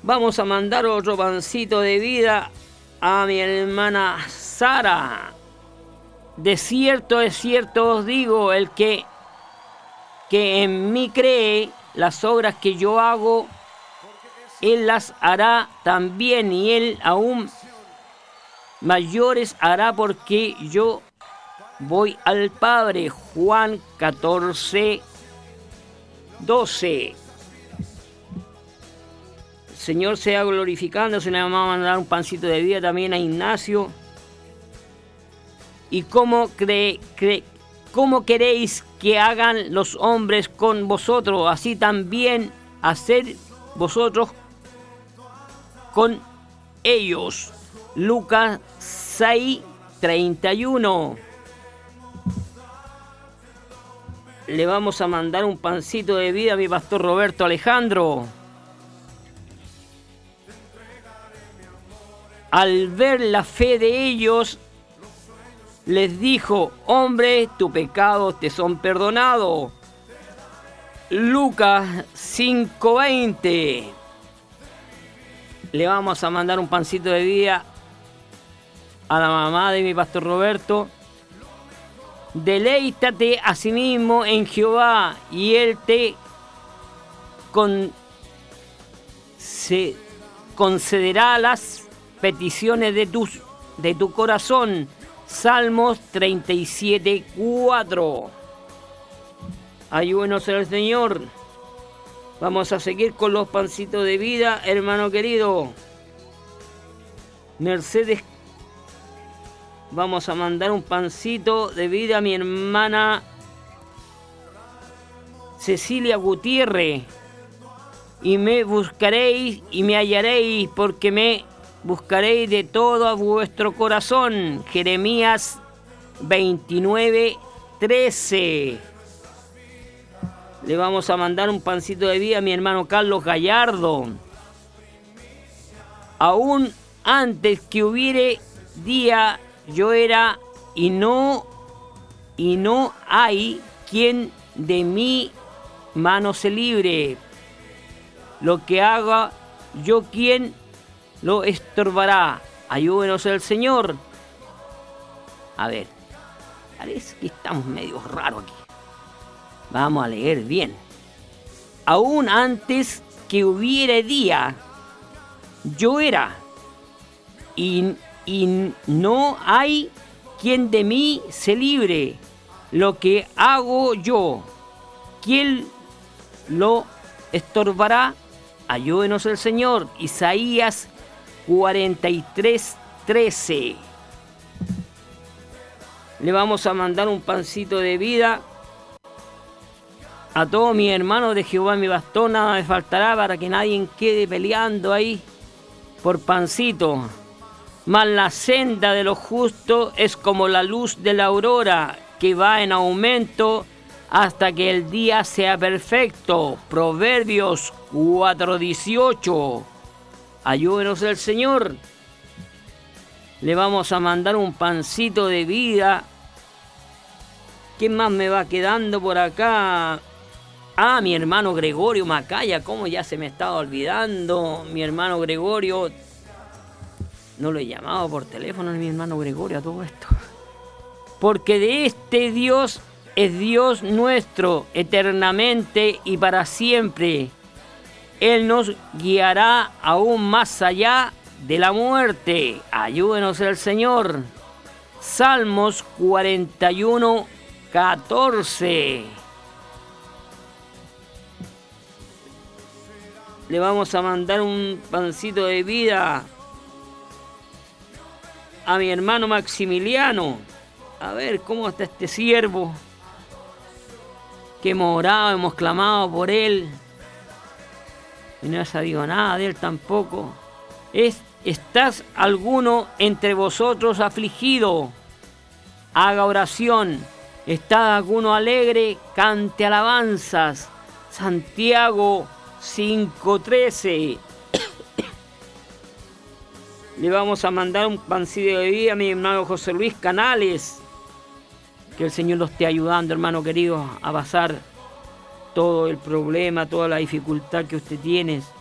Vamos a mandar otro pancito de vida a mi hermana Sara. De cierto os digo, el que en mí cree, las obras que yo hago, él las hará también, y él aún mayores hará, porque yo voy al Padre. Juan 14, 12. El Señor sea glorificando. Se le va a mandar un pancito de vida también a Ignacio. ¿Y cómo queréis que hagan los hombres con vosotros? Así también haced vosotros con ellos. Lucas 6, 31. Le vamos a mandar un pancito de vida a mi pastor Roberto Alejandro. Al ver la fe de ellos, les dijo: hombre, tus pecados te son perdonados. Lucas 5:20. Le vamos a mandar un pancito de vida a la mamá de mi pastor Roberto. Deleítate a sí mismo en Jehová, y él te concederá las peticiones de tu corazón. Salmos 37:4. Ayúdenos el Señor. Vamos a seguir con los pancitos de vida, hermano querido. Mercedes, vamos a mandar un pancito de vida a mi hermana Cecilia Gutiérrez. Y me buscaréis y me hallaréis, porque me buscaréis de todo vuestro corazón. Jeremías 29:13. Le vamos a mandar un pancito de vida a mi hermano Carlos Gallardo. Aún antes que hubiere día, yo era, y no hay quien de mi mano se libre. Lo que haga yo, ¿quién lo estorbará? Ayúdenos el Señor. A ver, parece que estamos medio raros aquí. Vamos a leer bien. Aún antes que hubiera día, yo era, y no hay quien de mí se libre. Lo que hago yo, ¿quién lo estorbará? Ayúdenos el Señor. Isaías 43:13. Le vamos a mandar un pancito de vida a todos mis hermanos de Jehová mi bastón. Nada me faltará, para que nadie quede peleando ahí por pancito. Mas la senda de los justos es como la luz de la aurora, que va en aumento hasta que el día sea perfecto. Proverbios 4:18. Ayúdenos el Señor. Le vamos a mandar un pancito de vida. ¿Qué más me va quedando por acá? Ah, mi hermano Gregorio Macaya, cómo ya se me estaba olvidando. Mi hermano Gregorio, no lo he llamado por teléfono, mi hermano Gregorio, a todo esto. Porque de este Dios es Dios nuestro eternamente y para siempre. Él nos guiará aún más allá de la muerte. Ayúdenos el Señor. Salmos 41:14. Le vamos a mandar un pancito de vida a mi hermano Maximiliano. A ver cómo está este siervo, que hemos orado, hemos clamado por él, y no ha sabido nada de él tampoco. ¿Estás alguno entre vosotros afligido? Haga oración. ¿Está alguno alegre? Cante alabanzas. Santiago 5:13. Le vamos a mandar un pancito de vida a mi hermano José Luis Canales. Que el Señor lo esté ayudando, hermano querido, a pasar todo el problema, toda la dificultad que usted tiene.